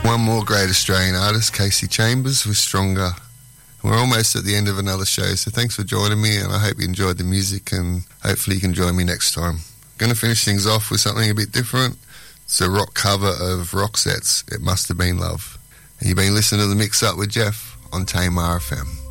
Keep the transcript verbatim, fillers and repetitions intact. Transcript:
One more great Australian artist, Casey Chambers, with Stronger. We're almost at the end of another show, so thanks for joining me, and I hope you enjoyed the music, and hopefully you can join me next time. I'm going to finish things off with something a bit different. It's a rock cover of Roxette's It Must Have Been Love. And you've been listening to The Mix Up with Jeff on Tame R F M.